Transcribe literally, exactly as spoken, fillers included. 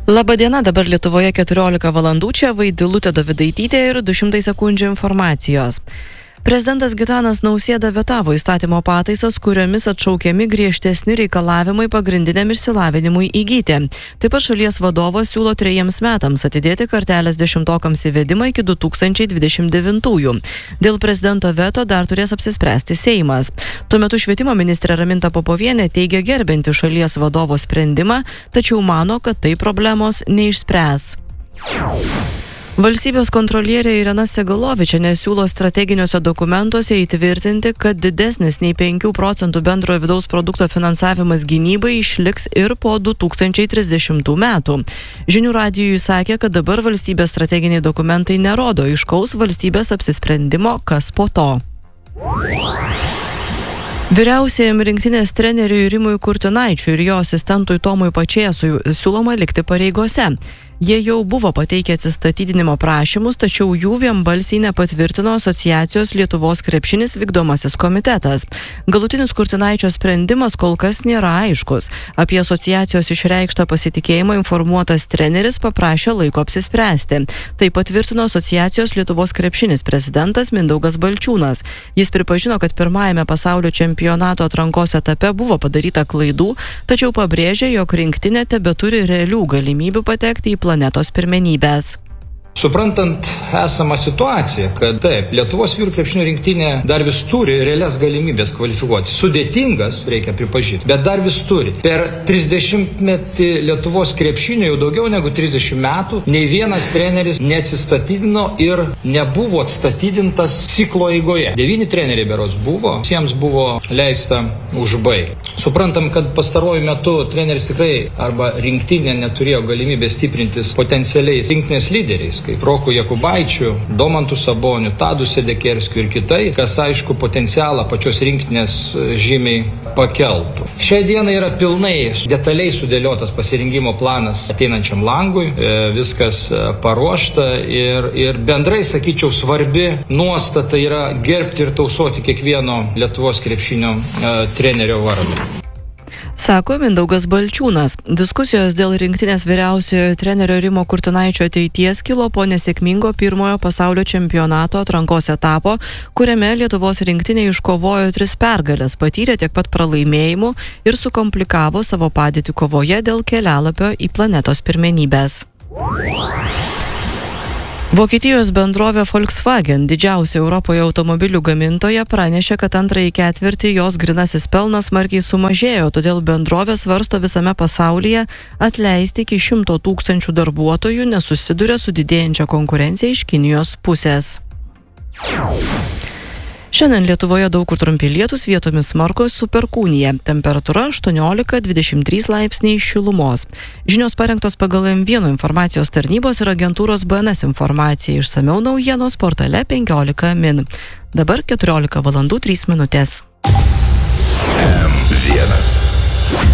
Labadiena, dabar Lietuvoje keturiolika valandų, čia Vaidilutė Dovidaitytė ir du šimtai sekundžių informacijos. Prezidentas Gitanas Nausėda vetavo įstatymo pataisas, kuriomis atšaukiami griežtesni reikalavimai pagrindiniam išsilavinimui įgyti. Taip pat šalies vadovas siūlo trejiems metams atidėti kartelės dešimtokams įvedimą iki du tūkstančiai dvidešimt devintųjų. Dėl prezidento veto dar turės apsispręsti Seimas. Tuo metu švietimo ministrė Raminta Popovienė teigia gerbinti šalies vadovo sprendimą, tačiau mano, kad tai problemos neišspręs. Valstybės kontrolierė Irena Segalovičienė siūlo strateginiuose dokumentuose įtvirtinti, kad didesnis nei penkių procentų bendrojo vidaus produkto finansavimas gynybai išliks ir po du tūkstančiai trisdešimtų metų. Žinių radijui sakė, kad dabar valstybės strateginiai dokumentai nerodo aiškaus valstybės apsisprendimo, kas po to. Vyriausiajam rinktinės treneriui Rimui Kurtinaičiui ir jo asistentui Tomui Pačėsui siūloma likti pareigose. Jie jau buvo pateikę atsistatydinimo prašymus, tačiau jų vienbalsiai nepatvirtino Asociacijos Lietuvos krepšinis vykdomasis komitetas. Galutinis Kurtinaičio sprendimas kol kas nėra aiškus. Apie asociacijos išreikštą pasitikėjimą informuotas treneris paprašė laiko apsispręsti. Tai patvirtino Asociacijos Lietuvos krepšinis prezidentas Mindaugas Balčiūnas. Jis pripažino, kad pirmajame pasaulio čempionato atrankos etape buvo padaryta klaidų, tačiau pabrėžė, jog rinktinė tebeturi realių galimybių patekti į planetos pirmenybės. Suprantant esamą situaciją, kad taip, Lietuvos vyrų krepšinio rinktinė dar vis turi realias galimybės kvalifikuoti. Sudėtingas, reikia pripažinti, bet dar vis turi. Per trisdešimtmetį Lietuvos krepšinio, jau daugiau negu trisdešimt metų, nei vienas treneris neatsistatydino ir nebuvo atstatydintas ciklo eigoje. Devyni treneriai berods buvo, visiems buvo leista užbaigti. Suprantam, kad pastaruoju metu treneris tikrai arba rinktinė neturėjo galimybės stiprintis potencialiais rinktinės lyderiais, kaip Roku Jakubaičiu, Domantu Saboniu, Tadu Sedekerskiu ir kitais, kas aišku potencialą pačios rinktinės žymiai pakeltų. Šiai dienai yra pilnai detaliai sudėliotas pasirinkimo planas ateinančiam langui, viskas paruošta ir, ir bendrai, sakyčiau, svarbi nuostata yra gerbti ir tausoti kiekvieno Lietuvos krepšinio trenerio vardą. Sako Mindaugas Balčiūnas. Diskusijos dėl rinktinės vyriausiojo trenerio Rimo Kurtinaičio ateities kilo po nesėkmingo pirmojo pasaulio čempionato atrankos etapo, kuriame Lietuvos rinktinė iškovojo tris pergales, patyrė tiek pat pralaimėjimų ir sukomplikavo savo padėtį kovoje dėl kelialapio į planetos pirmenybės. Vokietijos bendrovė Volkswagen, didžiausia Europoje automobilių gamintoja, pranešė, kad antrąjį ketvirtį jos grynasis pelnas smarkiai sumažėjo, todėl bendrovė svarsto visame pasaulyje atleisti iki šimto tūkstančių darbuotojų, nes susiduria su didėjančia konkurencija iš Kinijos pusės. Šiandien Lietuvoje daug kur trumpi lietūs, vietomis smarkūs su perkūnija. Temperatūra aštuoniolika dvidešimt trys laipsniai šilumos. Žinios parengtos pagal M vienas informacijos tarnybos ir agentūros B N S informaciją. Išsamiau naujienos portale penkiolika min. Dabar keturiolika valandų trys minutės. M vienas.